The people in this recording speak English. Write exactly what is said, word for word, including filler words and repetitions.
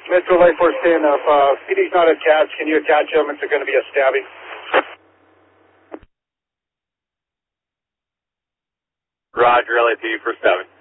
Metro Life Force ten, if uh, P D's not attached, can you attach him? It's going to be a stabbing. Roger, L A P D for seven.